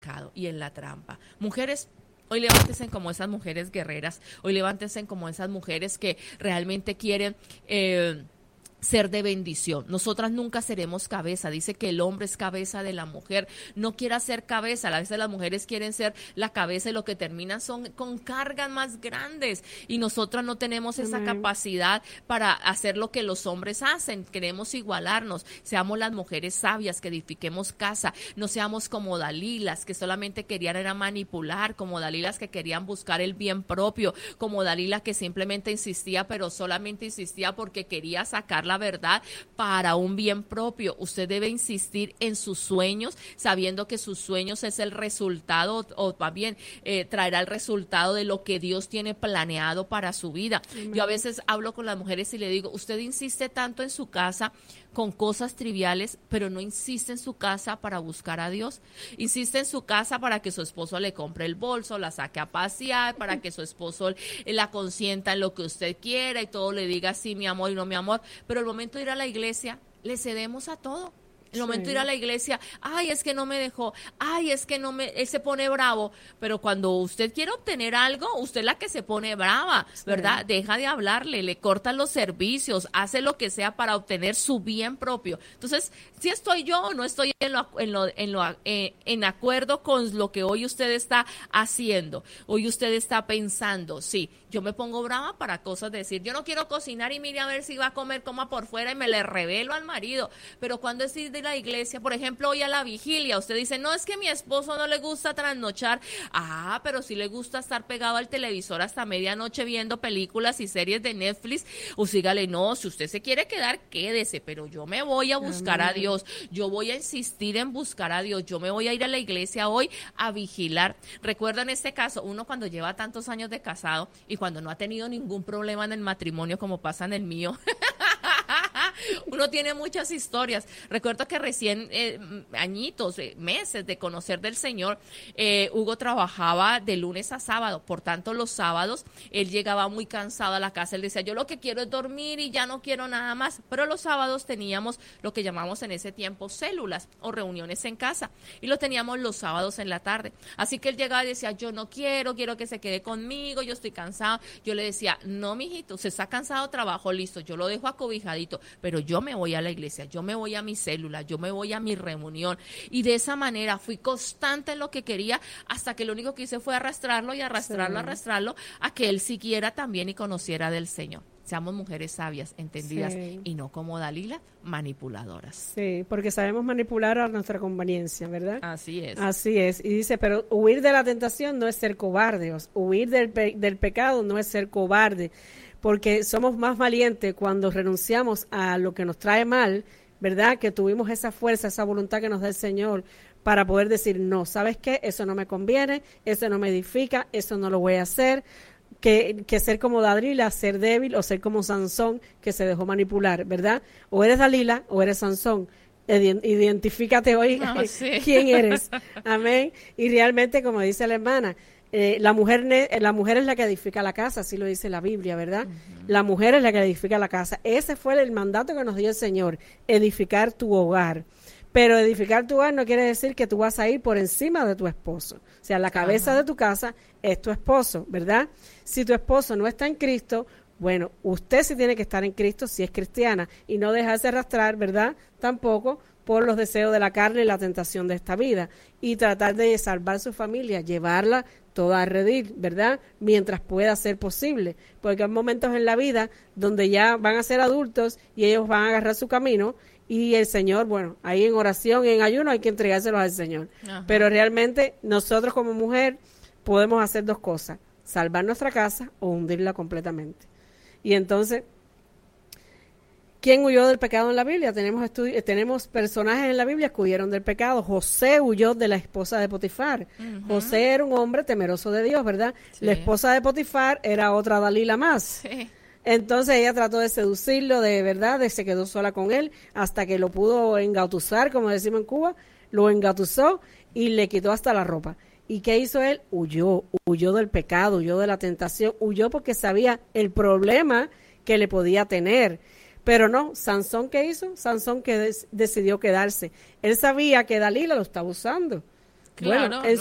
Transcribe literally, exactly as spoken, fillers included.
pecado y en la trampa. Mujeres, hoy levántense como esas mujeres guerreras, hoy levántense como esas mujeres que realmente quieren eh, ser de bendición. Nosotras nunca seremos cabeza. Dice que el hombre es cabeza de la mujer. No quiera ser cabeza. A veces las mujeres quieren ser la cabeza y lo que terminan son con cargas más grandes. Y nosotras no tenemos esa Amén. capacidad para hacer lo que los hombres hacen. Queremos igualarnos. Seamos las mujeres sabias que edifiquemos casa. No seamos como Dalilas, que solamente querían era manipular, como Dalilas que querían buscar el bien propio, como Dalila que simplemente insistía, pero solamente insistía porque quería sacar la verdad para un bien propio. Usted debe insistir en sus sueños, sabiendo que sus sueños es el resultado, o más bien eh, traerá el resultado de lo que Dios tiene planeado para su vida. Amén. Yo a veces hablo con las mujeres y le digo, usted insiste tanto en su casa con cosas triviales, pero no insiste en su casa para buscar a Dios. Insiste en su casa para que su esposo le compre el bolso, la saque a pasear, para que su esposo la consienta en lo que usted quiera y todo le diga sí, mi amor y no mi amor. Pero el momento de ir a la iglesia, le cedemos a todo. El momento de ir a la iglesia, ay, es que no me dejó, ay, es que no me, él se pone bravo, pero cuando usted quiere obtener algo, usted es la que se pone brava, ¿verdad? Sí. Deja de hablarle, le corta los servicios, hace lo que sea para obtener su bien propio. Entonces, si estoy yo o no estoy en lo, en lo, en lo, eh, en acuerdo con lo que hoy usted está haciendo, hoy usted está pensando, sí, yo me pongo brava para cosas de decir, yo no quiero cocinar y mire a ver si va a comer, coma por fuera y me le revelo al marido, pero cuando es ir de la iglesia, por ejemplo, hoy a la vigilia, usted dice, no, es que a mi esposo no le gusta trasnochar, ah, pero sí le gusta estar pegado al televisor hasta medianoche viendo películas y series de Netflix, o sígale, no, si usted se quiere quedar, quédese, pero yo me voy a buscar Amén. A Dios, yo voy a insistir en buscar a Dios, yo me voy a ir a la iglesia hoy a vigilar. Recuerdo en este caso, uno cuando lleva tantos años de casado y cuando no ha tenido ningún problema en el matrimonio como pasa en el mío, uno tiene muchas historias. Recuerdo que recién eh, añitos, eh, meses de conocer del Señor, eh, Hugo trabajaba de lunes a sábado, por tanto los sábados él llegaba muy cansado a la casa, él decía, yo lo que quiero es dormir y ya no quiero nada más, pero los sábados teníamos lo que llamamos en ese tiempo células o reuniones en casa y lo teníamos los sábados en la tarde, así que él llegaba y decía, yo no quiero, quiero que se quede conmigo, yo estoy cansado. Yo le decía, no, mijito, usted está cansado, trabajo, listo, yo lo dejo acobijadito, pero yo me voy a la iglesia, yo me voy a mi célula, yo me voy a mi reunión, y de esa manera fui constante en lo que quería, hasta que lo único que hice fue arrastrarlo y arrastrarlo, sí. arrastrarlo, a que él siguiera también y conociera del Señor. Seamos mujeres sabias, entendidas, sí. y no como Dalila, manipuladoras. Sí, porque sabemos manipular a nuestra conveniencia, ¿verdad? Así es. Así es, y dice, pero huir de la tentación no es ser cobarde, huir del, pe- del pecado no es ser cobarde, porque somos más valientes cuando renunciamos a lo que nos trae mal, ¿verdad? Que tuvimos esa fuerza, esa voluntad que nos da el Señor para poder decir, no, ¿sabes qué? Eso no me conviene, eso no me edifica, eso no lo voy a hacer. Que, que ser como Dalila, ser débil, o ser como Sansón, que se dejó manipular, ¿verdad? O eres Dalila o eres Sansón. Identifícate hoy oh, sí. quién eres. Amén. Y realmente, como dice la hermana, eh, la mujer ne- la mujer es la que edifica la casa, así lo dice la Biblia, ¿verdad? Uh-huh. La mujer es la que edifica la casa. Ese fue el mandato que nos dio el Señor, edificar tu hogar. Pero edificar tu hogar no quiere decir que tú vas a ir por encima de tu esposo. O sea, la cabeza Ajá. de tu casa es tu esposo, ¿verdad? Si tu esposo no está en Cristo, bueno, usted sí tiene que estar en Cristo si es cristiana y no dejarse arrastrar, ¿verdad? Tampoco por los deseos de la carne y la tentación de esta vida. Y tratar de salvar su familia, llevarla toda a redil, ¿verdad? Mientras pueda ser posible. Porque hay momentos en la vida donde ya van a ser adultos y ellos van a agarrar su camino. Y el Señor, bueno, ahí en oración y en ayuno hay que entregárselos al Señor. Ajá. Pero realmente nosotros como mujer podemos hacer dos cosas, salvar nuestra casa o hundirla completamente. Y entonces, ¿quién huyó del pecado en la Biblia? Tenemos estudi- tenemos personajes en la Biblia que huyeron del pecado. José huyó de la esposa de Potifar. Uh-huh. José era un hombre temeroso de Dios, ¿verdad? Sí. La esposa de Potifar era otra Dalila más. Sí. Entonces ella trató de seducirlo, de verdad, de se quedó sola con él hasta que lo pudo engatusar, como decimos en Cuba, lo engatusó y le quitó hasta la ropa. ¿Y qué hizo él? Huyó, huyó del pecado, huyó de la tentación, huyó porque sabía el problema que le podía tener. Pero no, Sansón, ¿qué hizo? Sansón que des- decidió quedarse. Él sabía que Dalila lo estaba usando. Claro, bueno, en